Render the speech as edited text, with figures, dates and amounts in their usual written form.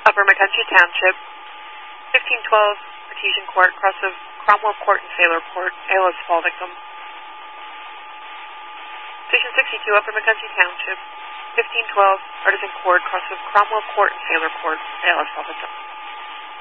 Upper McCountry Township, 1512 Artesian Court, cross of Cromwell Court and Sailor Court, ALS fall victim. Station 62, Upper McCountry Township, 1512 Artisan Court, cross of Cromwell Court and Sailor Court, ALS fall victim.